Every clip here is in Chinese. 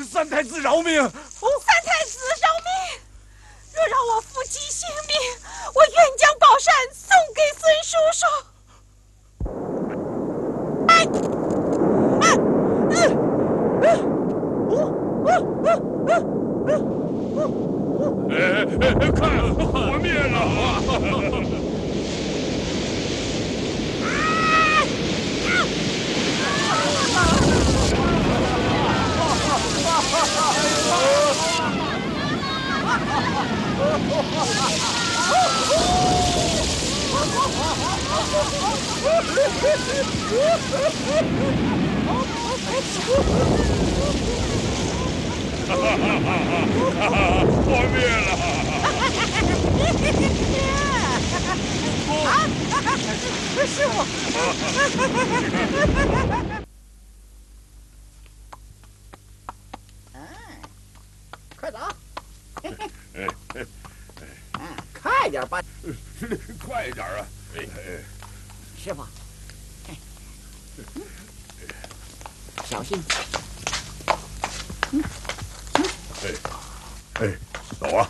三太子饶命！ 三太子饶命！若让我父亲性命，我愿将宝扇送给孙叔叔。 看，火灭了！火灭了！ 师傅， 快走！快点吧， 快点啊！ 师傅，小心！ 走啊！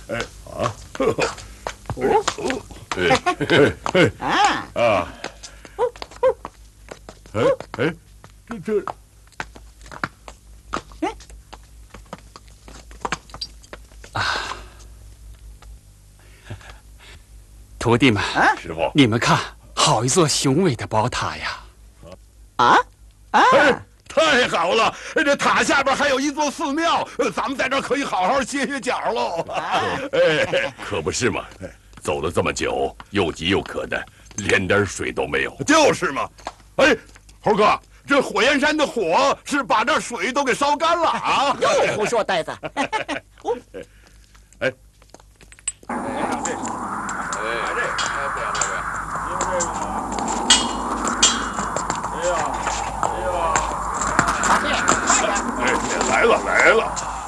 这。 徒弟们， 师傅， 你们看，好一座雄伟的宝塔呀！ 太好了！这塔下边还有一座寺庙，咱们在这儿可以好好歇歇脚喽。 可不是嘛！走了这么久，又急又渴的，连点水都没有。 就是嘛！哎，猴哥，这火焰山的火是把这水都给烧干了啊！ 又胡说，呆子！ 来了！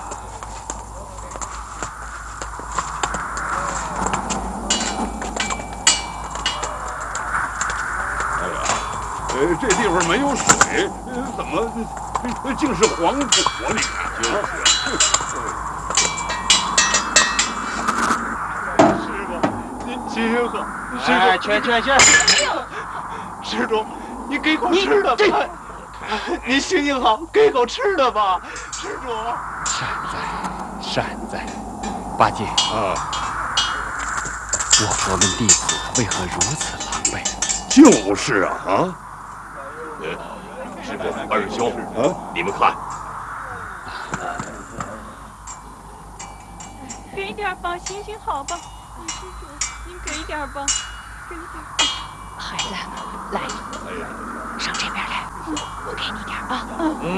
哎呀，这地方没有水，怎么竟是黄土啊？你看， 师傅，您清喝。去！施主，你给口吃的吧。你行行好，给口吃的吧，施主。 善哉，八戒啊， 我佛门弟子为何如此狼狈？ 就是啊！ 师傅，二师兄，你们看， 给点吧，行行好吧，施主，您给点吧，给点。孩子，来，上这边来，我给你点啊。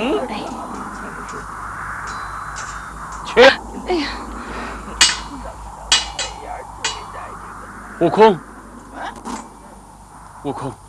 去。哎呀，悟空，